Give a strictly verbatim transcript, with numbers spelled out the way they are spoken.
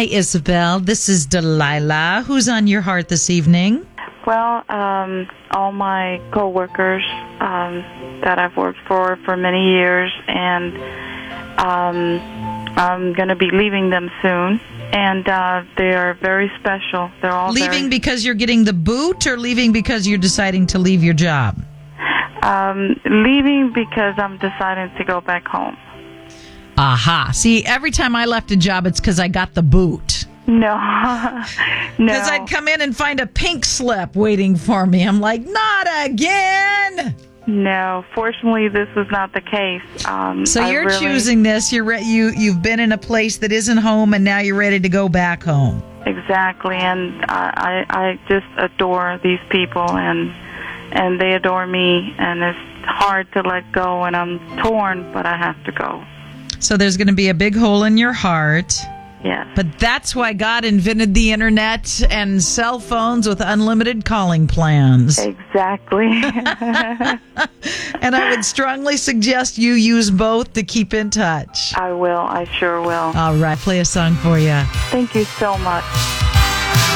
Hi, Isabel. This is Delilah. Who's on your heart this evening? Well, um, all my coworkers um, that I've worked for for many years, and um, I'm going to be leaving them soon. And uh, they are very special. They're all leaving very, because you're getting the boot, or leaving because you're deciding to leave your job? um, leaving because I'm deciding to go back home. Aha. See, every time I left a job, it's because I got the boot. No, no. Because I'd come in and find a pink slip waiting for me. I'm like, not again. No, fortunately, this was not the case. Um, So I you're really, choosing this. You're re- you you've been in a place that isn't home, and now you're ready to go back home. Exactly, and I, I, I just adore these people, and and they adore me, and it's hard to let go, and I'm torn, but I have to go. So there's going to be a big hole in your heart. Yes. But that's why God invented the internet and cell phones with unlimited calling plans. Exactly. And I would strongly suggest you use both to keep in touch. I will. I sure will. All right, play a song for you. Thank you so much.